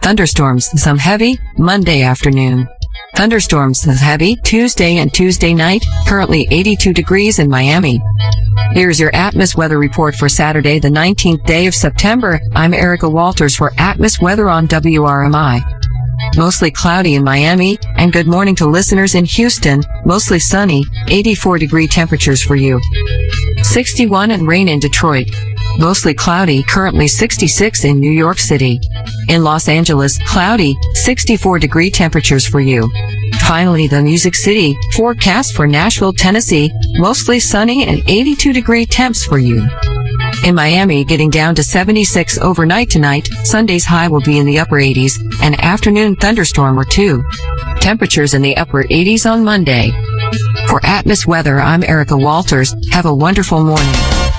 Thunderstorms, some heavy, Monday afternoon. Thunderstorms, heavy, Tuesday and Tuesday night, currently 82 degrees in Miami. Here's your Atmos weather report for Saturday, the 19th day of September. I'm Erica Walters for Atmos Weather on WRMI. Mostly cloudy in Miami, and good morning to listeners in Houston. Mostly sunny, 84-degree temperatures for you. 61 and rain in Detroit. Mostly cloudy, currently 66 in New York City. In Los Angeles, cloudy, 64-degree temperatures for you. Finally, the Music City, forecast for Nashville, Tennessee, mostly sunny and 82-degree temps for you. In Miami, getting down to 76 overnight tonight, Sunday's high will be in the upper 80s, an afternoon thunderstorm or two. Temperatures in the upper 80s on Monday. For Atmos Weather, I'm Erica Walters. Have a wonderful morning.